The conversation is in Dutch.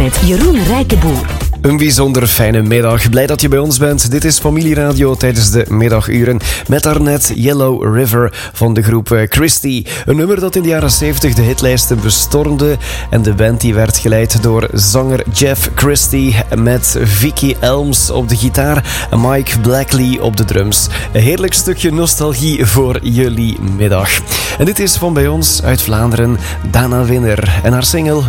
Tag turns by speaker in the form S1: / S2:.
S1: met Jeroen Rijkenboer.
S2: Een bijzonder fijne middag. Blij dat je bij ons bent. Dit is Familieradio tijdens de middaguren. Met daarnet Yellow River van de groep Christie. Een nummer dat in de jaren 70 de hitlijsten bestormde. En de band die werd geleid door zanger Jeff Christie met Vicky Elms op de gitaar en Mike Blackley op de drums. Een heerlijk stukje nostalgie voor jullie middag. En dit is van bij ons uit Vlaanderen Dana Winner en haar single